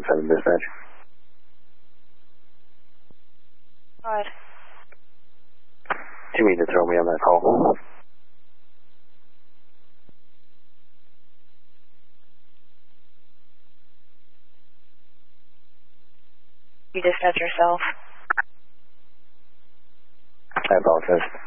7 dispatch. Go ahead. Do you mean to throw me on that call? You dispatch yourself. I apologize.